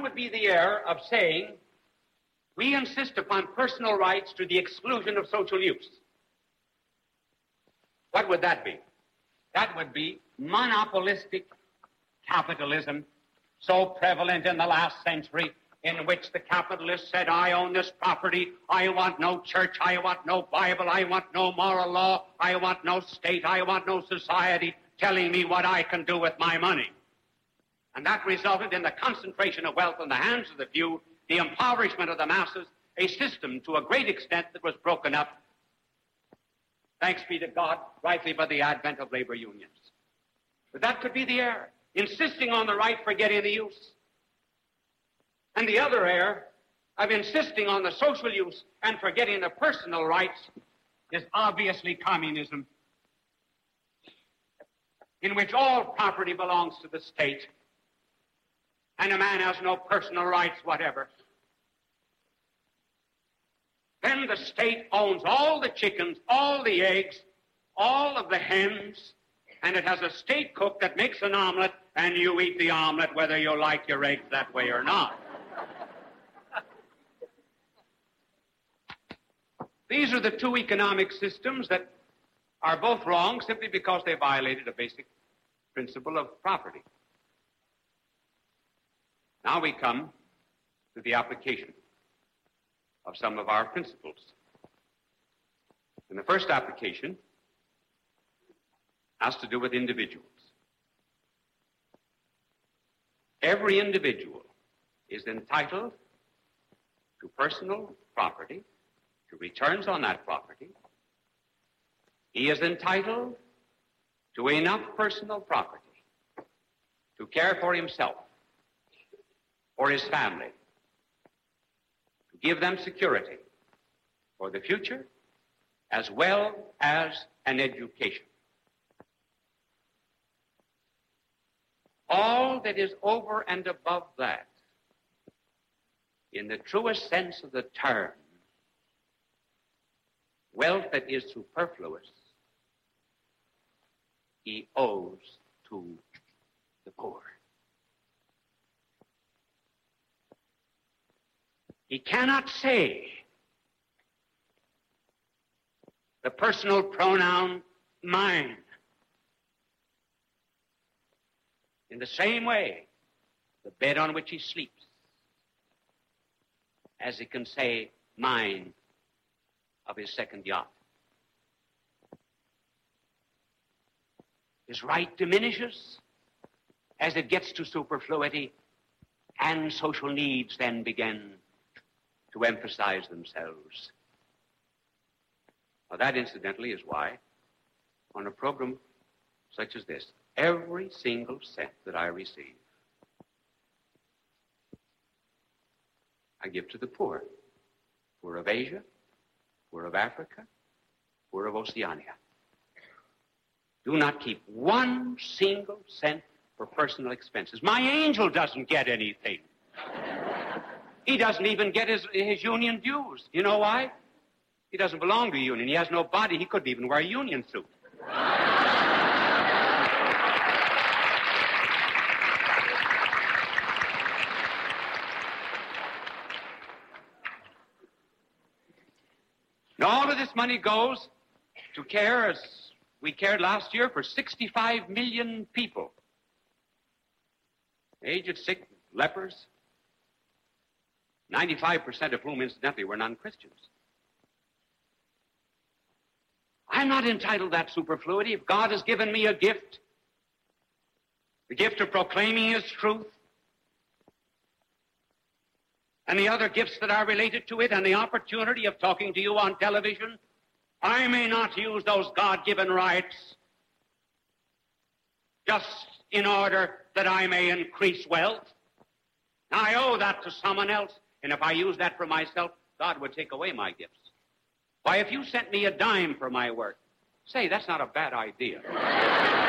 would be the error of saying we insist upon personal rights to the exclusion of social use. What would that be? That would be monopolistic capitalism, so prevalent in the last century, in which the capitalist said, I own this property, I want no church, I want no Bible, I want no moral law, I want no state, I want no society telling me what I can do with my money. And that resulted in the concentration of wealth in the hands of the few, the impoverishment of the masses, a system to a great extent that was broken up, thanks be to God, rightly by the advent of labor unions. But that could be the error, insisting on the right, forgetting the use. And the other error of insisting on the social use and forgetting the personal rights is obviously communism, in which all property belongs to the state and a man has no personal rights whatever. Then the state owns all the chickens, all the eggs, all of the hens, and it has a state cook that makes an omelet, and you eat the omelet whether you like your eggs that way or not. These are the two economic systems that are both wrong simply because they violated a basic principle of property. Now we come to the application of some of our principles. And the first application has to do with individuals. Every individual is entitled to personal property, to returns on that property. He is entitled to enough personal property to care for himself, for his family, to give them security for the future, as well as an education. All that is over and above that, in the truest sense of the term, wealth that is superfluous, he owes to the poor. He cannot say the personal pronoun mine in the same way the bed on which he sleeps, as he can say mine of his second yacht. His right diminishes as it gets to superfluity, and social needs then begin to emphasize themselves. Now, that, incidentally, is why, on a program such as this, every single cent that I receive, I give to the poor. Poor of Asia, poor of Africa, poor of Oceania. Do not keep one single cent for personal expenses. My angel doesn't get anything. He doesn't even get his union dues. You know why? He doesn't belong to a union. He has no body. He couldn't even wear a union suit. Now, all of this money goes to care, as we cared last year, for 65 million people. Aged, sick, lepers, 95% of whom, incidentally, were non-Christians. I'm not entitled to that superfluity. If God has given me a gift, the gift of proclaiming His truth, and the other gifts that are related to it, and the opportunity of talking to you on television, I may not use those God-given rights just in order that I may increase wealth. I owe that to someone else, and if I use that for myself, God would take away my gifts. Why, if you sent me a dime for my work, say, that's not a bad idea.